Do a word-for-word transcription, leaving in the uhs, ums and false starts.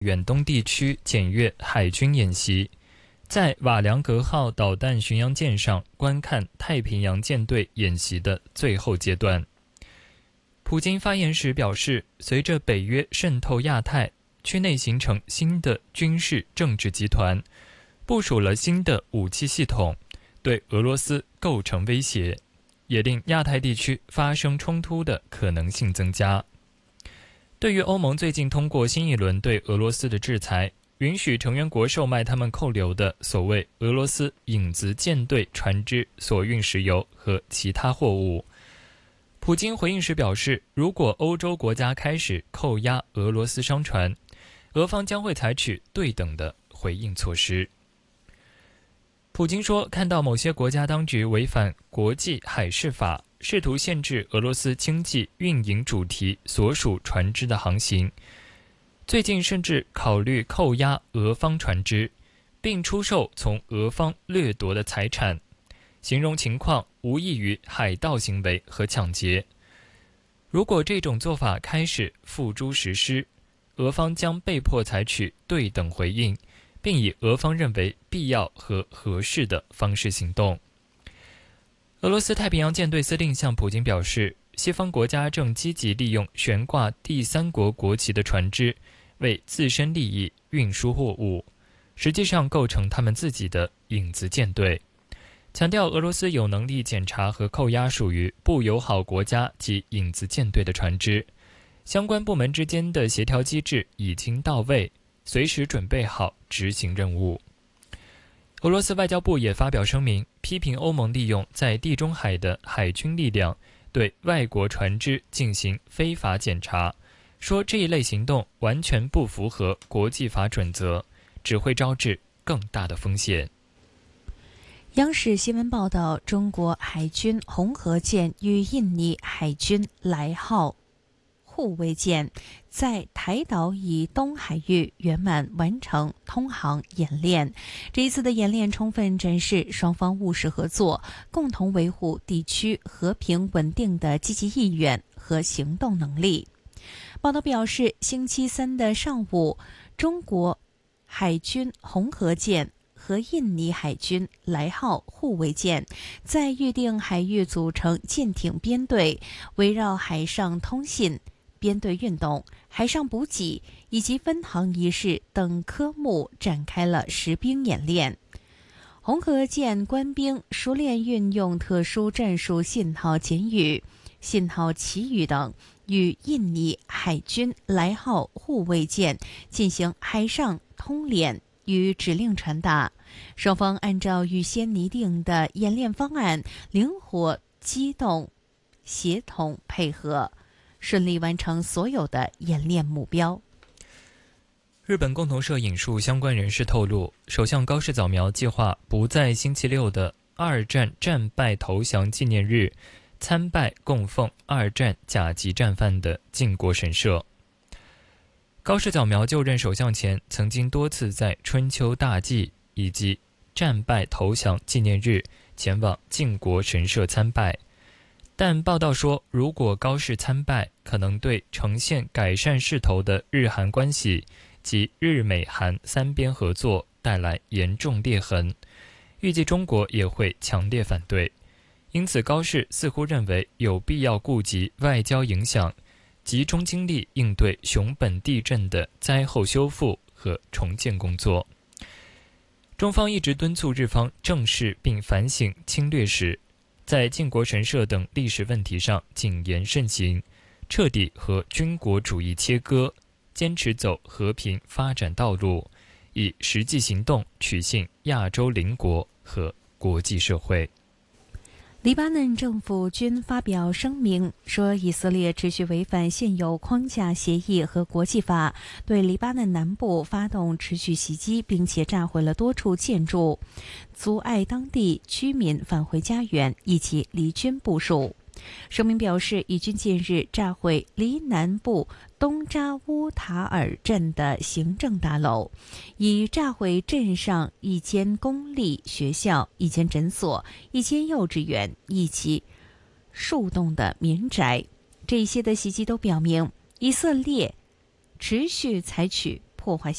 远东地区检阅海军演习，在瓦良格号导弹巡洋舰上观看太平洋舰队演习的最后阶段。普京发言时表示，随着北约渗透亚太，区内形成新的军事政治集团，部署了新的武器系统，对俄罗斯构成威胁，也令亚太地区发生冲突的可能性增加。对于欧盟最近通过新一轮对俄罗斯的制裁，允许成员国售卖他们扣留的所谓俄罗斯影子舰队船只所运石油和其他货物，普京回应时表示，如果欧洲国家开始扣押俄罗斯商船，俄方将会采取对等的回应措施。普京说，看到某些国家当局违反国际海事法，试图限制俄罗斯经济运营主题所属船只的航行，最近甚至考虑扣押俄方船只，并出售从俄方掠夺的财产，形容情况无异于海盗行为和抢劫。如果这种做法开始付诸实施，俄方将被迫采取对等回应，并以俄方认为必要和合适的方式行动。俄罗斯太平洋舰队司令向普京表示，西方国家正积极利用悬挂第三国国旗的船只为自身利益运输货物，实际上构成他们自己的影子舰队，强调俄罗斯有能力检查和扣押属于不友好国家及影子舰队的船只，相关部门之间的协调机制已经到位，随时准备好执行任务。俄罗斯外交部也发表声明，批评欧盟利用在地中海的海军力量对外国船只进行非法检查，说这一类行动完全不符合国际法准则，只会招致更大的风险。 央视新闻报道，中国海军红河舰与印尼海军来号护卫舰在台岛以东海域圆满完成通航演练。这一次的演练充分展示双方务实合作，共同维护地区和平稳定的积极意愿和行动能力。报道表示，星期三的上午，中国海军红河舰和印尼海军来号护卫舰在预定海域组成舰艇编队，围绕海上通信、编队运动、海上补给以及分航仪式等科目展开了实兵演练。红河舰官兵熟练运用特殊战术信号简语、信号旗语等，与印尼海军来号护卫舰进行海上通联与指令传达，双方按照预先拟定的演练方案，灵活机动、协同配合，顺利完成所有的演练目标。 日本共同社引述相关人士透露，首相高市早苗计划不在星期六的二战战败投降纪念日参拜供奉二战甲级战犯的靖国神社。高市早苗就任首相前，曾经多次在春秋大祭以及战败投降纪念日前往靖国神社参拜，但报道说，如果高市参拜，可能对呈现改善势头的日韩关系及日美韩三边合作带来严重裂痕，预计中国也会强烈反对。因此高市似乎认为有必要顾及外交影响，集中精力应对熊本地震的灾后修复和重建工作。中方一直敦促日方正视并反省侵略史，在靖国神社等历史问题上谨言慎行，彻底和军国主义切割，坚持走和平发展道路，以实际行动取信亚洲邻国和国际社会。 黎巴嫩政府军发表声明说，以色列持续违反现有框架协议和国际法，对黎巴嫩南部发动持续袭击，并且炸毁了多处建筑，阻碍当地居民返回家园以及离军部署。声明表示，以军近日炸毁黎南部东扎乌塔尔镇的行政大楼，以炸毁镇上一间公立学校、一间诊所、一间幼稚园以及数栋的民宅。这些的袭击都表明，以色列持续采取破坏性